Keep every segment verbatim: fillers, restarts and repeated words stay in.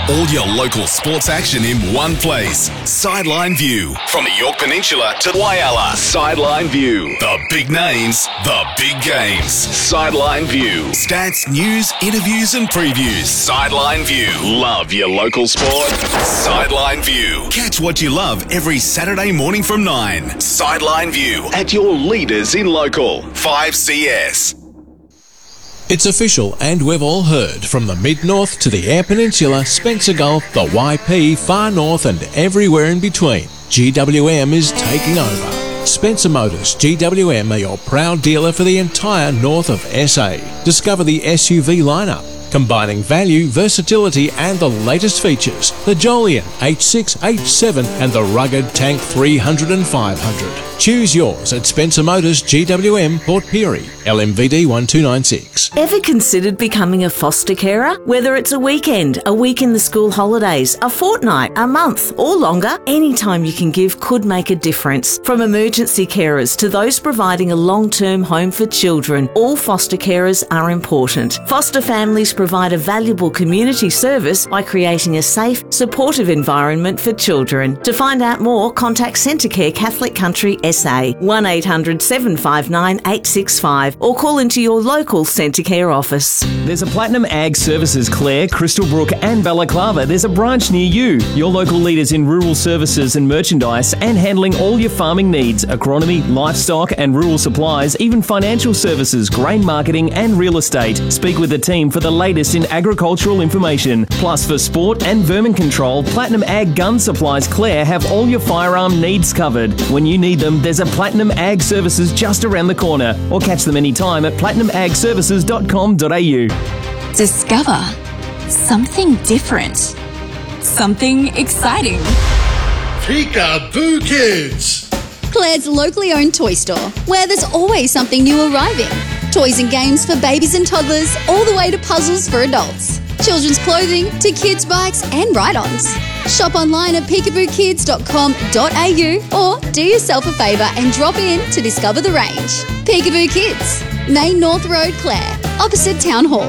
All your local sports action in one place. Sideline View. From the Yorke Peninsula to Whyalla. Sideline View. The big names, the big games. Sideline View. Stats, news, interviews and previews. Sideline View. Love your local sport? Sideline View. Catch what you love every Saturday morning from nine. Sideline View. At your leaders in local. five C S. It's official, and we've all heard, from the Mid-North to the Eyre Peninsula, Spencer Gulf, the Y P, Far North and everywhere in between. G W M is taking over. Spencer Motors G W M are your proud dealer for the entire north of S A. Discover the S U V lineup, combining value, versatility and the latest features. The Jolion H six, H seven and the rugged Tank three hundred and five hundred. Choose yours at Spencer Motors G W M, Port Pirie, L M V D one two nine six. Ever considered becoming a foster carer? Whether it's a weekend, a week in the school holidays, a fortnight, a month or longer, any time you can give could make a difference. From emergency carers to those providing a long-term home for children, all foster carers are important. Foster families provide a valuable community service by creating a safe, supportive environment for children. To find out more, contact Centrecare Catholic Country S A, one eight hundred seven five nine eight six five or call into your local Centrecare office. There's a Platinum Ag Services Clare, Crystalbrook and Balaclava. There's a branch near you. Your local leaders in rural services and merchandise and handling all your farming needs, agronomy, livestock and rural supplies, even financial services, grain marketing and real estate. Speak with the team for the latest in agricultural information. Plus, for sport and vermin control, Platinum Ag Gun Supplies Clare have all your firearm needs covered. When you need them, there's a Platinum Ag Services just around the corner, or catch them anytime at platinum ag services dot com dot a u. Discover something different, something exciting. Peekaboo Kids! Claire's locally owned toy store, where there's always something new arriving. Toys and games for babies and toddlers, all the way to puzzles for adults. Children's clothing to kids' bikes and ride-ons. Shop online at peekaboo kids dot com dot a u or do yourself a favour and drop in to discover the range. Peekaboo Kids, Main North Road, Clare, opposite Town Hall.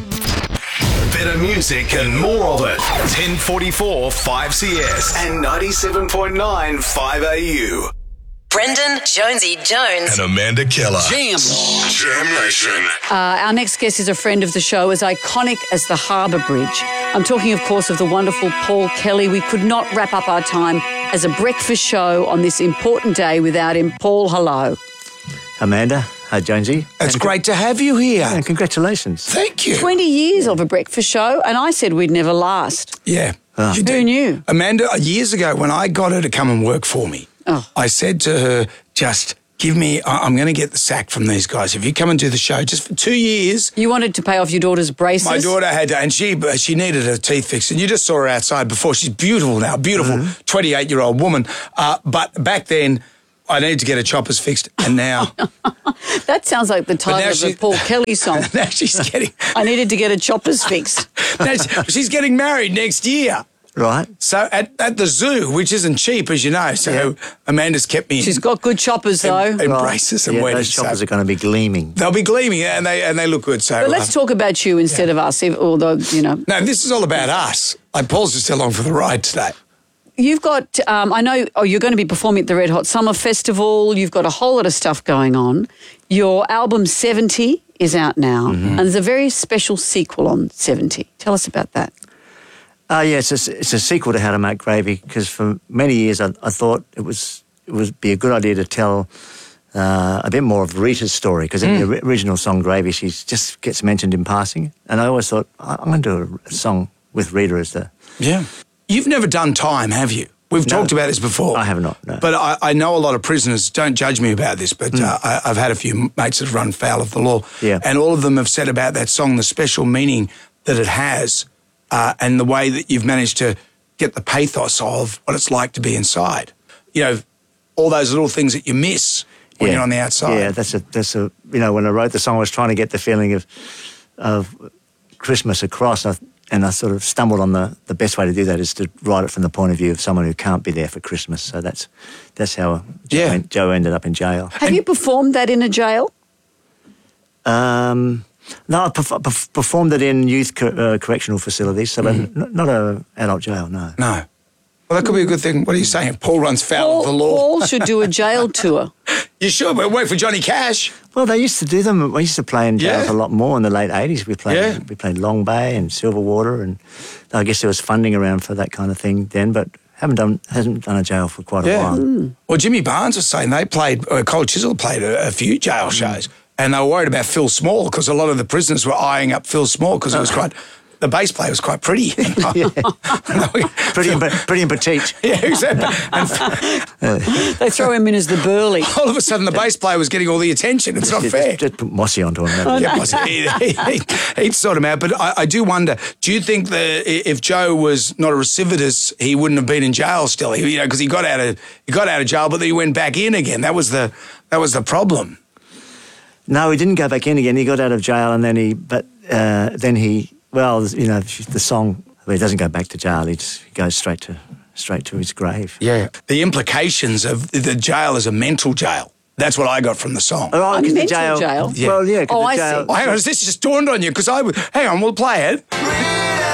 Better music and more of it. ten forty-four five C S and ninety-seven point nine five A U. Brendan Jonesy Jones And Amanda Keller. Jam. Jam Nation. Uh, our next guest is a friend of the show, as iconic as the Harbour Bridge. I'm talking, of course, of the wonderful Paul Kelly. We could not wrap up our time as a breakfast show on this important day without him. Paul, hello. Amanda, hi Jonesy. It's and great to have you here. Yeah, congratulations. Thank you. twenty years of a breakfast show, and I said we'd never last. Yeah. Oh. You Who did. knew? Amanda, years ago when I got her to come and work for me, Oh. I said to her, just give me, I- I'm going to get the sack from these guys. If you come and do the show just for two years. You wanted to pay off your daughter's braces? My daughter had to, and she she needed her teeth fixed. And you just saw her outside before. She's beautiful now, beautiful Mm-hmm. twenty-eight-year-old woman. Uh, but back then, I needed to get her choppers fixed. And now... That sounds like the title now of she- a Paul Kelly song. now she's getting... I needed to get her choppers fixed. now she- she's getting married next year. Right. So at, at the zoo, which isn't cheap, as you know, so Yeah. Amanda's kept me She's in, got good choppers, though. in, in braces and Yeah, weddings. those choppers so are going to be gleaming. they'll be gleaming and they and they look good. So But let's uh, talk about you instead of us, if- although, you know. no, this is all about us. Like Paul's just along for the ride today. You've got, um, I know, oh, you're going to be performing at the Red Hot Summer Festival. You've got a whole lot of stuff going on. Your album seventy is out now, Mm-hmm. and there's a very special sequel on seventy. Tell us about that. Uh, yeah, it's a, it's a sequel to How to Make Gravy, because for many years I, I thought it was it would be a good idea to tell uh, a bit more of Rita's story, because in the ori- original song Gravy, she just gets mentioned in passing, and I always thought, I- I'm going to do a song with Rita as the... Yeah. You've never done time, have you? We've No. talked about this before. I have not, no. But I, I know a lot of prisoners, don't judge me about this, but uh, I, I've had a few mates that have run foul of the law. Yeah. And all of them have said about that song, the special meaning that it has uh, and the way that you've managed to get the pathos of what it's like to be inside. You know, all those little things that you miss when Yeah. you're on the outside. Yeah, that's a, that's a, you know, when I wrote the song, I was trying to get the feeling of of Christmas across, and I, and I sort of stumbled on the, the best way to do that is to write it from the point of view of someone who can't be there for Christmas. So that's that's how Joe, Yeah. en- Joe ended up in jail. Have you performed that in a jail? Um, No, I perf- perf- performed it in youth co- uh, correctional facilities, so Mm. but n- not a adult jail, no. No. Well, that could be a good thing. What are you saying? Paul runs foul Paul, of the law. Paul should do a jail tour. You should, but wait for Johnny Cash. Well, they used to do them. We used to play in jails Yeah. a lot more in the late eighties. We played, Yeah. we played Long Bay and Silverwater, and I guess there was funding around for that kind of thing then, but haven't done hasn't done a jail for quite a Yeah. while. Mm. Well, Jimmy Barnes was saying they played, uh, Cold Chisel played a, a few jail shows, and they were worried about Phil Small because a lot of the prisoners were eyeing up Phil Small because it was quite, the bass player was quite pretty. pretty, and, pretty and petite. Yeah, exactly. And They throw him in as the burly. all of a sudden, the bass player was getting all the attention. It's not Just- fair. Just put Mossy onto him. that'd be- Yeah, was- he, he, he, he'd sort him out. But I, I do wonder, do you think that if Joe was not a recidivist, he wouldn't have been in jail still? He, you know, because he got out of he got out of jail, but then he went back in again. That was the that was the problem. No, he didn't go back in again. He got out of jail, and then he, but uh, then he, well, you know, the song. Well, he doesn't go back to jail. He just he goes straight to straight to his grave. Yeah. The implications of the jail as a mental jail. That's what I got from the song. Oh, A 'cause the mental jail? Yeah. Well, yeah. 'cause Oh, the I jail, see. Oh, hang on, this just dawned on you because I. w- Hang on, we'll play it.